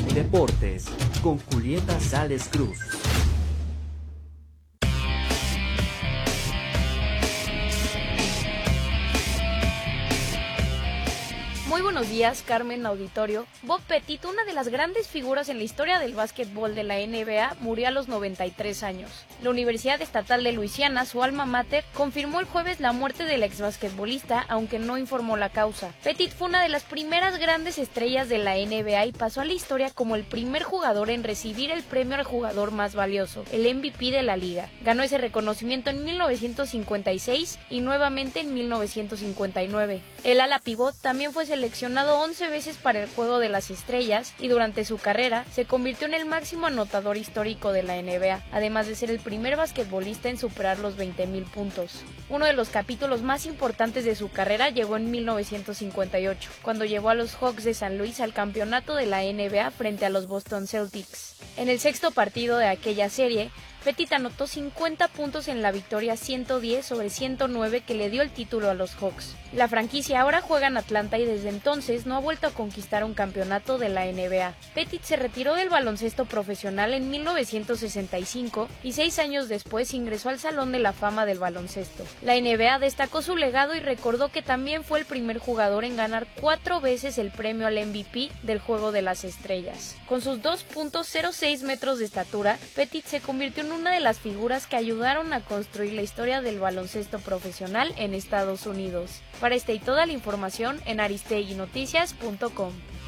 Deportes con Julieta Sales Cruz. Muy buenos días, Carmen Auditorio. Bob Pettit, una de las grandes figuras en la historia del básquetbol de la NBA, murió a los 93 años. La Universidad Estatal de Luisiana, su alma mater, confirmó el jueves la muerte del exbasquetbolista, aunque no informó la causa. Pettit fue una de las primeras grandes estrellas de la NBA y pasó a la historia como el primer jugador en recibir el premio al jugador más valioso, el MVP de la liga. Ganó ese reconocimiento en 1956 y nuevamente en 1959. El ala pivot también fue seleccionado 11 veces para el Juego de las Estrellas y durante su carrera se convirtió en el máximo anotador histórico de la NBA, además de ser el primer basquetbolista en superar los 20,000 puntos. Uno de los capítulos más importantes de su carrera llegó en 1958, cuando llevó a los Hawks de San Luis al campeonato de la NBA frente a los Boston Celtics. En el sexto partido de aquella serie, Pettit anotó 50 puntos en la victoria 110-109 que le dio el título a los Hawks. La franquicia ahora juega en Atlanta y desde entonces no ha vuelto a conquistar un campeonato de la NBA. Pettit se retiró del baloncesto profesional en 1965 y 6 años después ingresó al Salón de la Fama del Baloncesto. La NBA destacó su legado y recordó que también fue el primer jugador en ganar 4 veces el premio al MVP del Juego de las Estrellas. Con sus 2.06 metros de estatura, Pettit se convirtió en una de las figuras que ayudaron a construir la historia del baloncesto profesional en Estados Unidos. Para esta y toda la información en aristeguinoticias.com.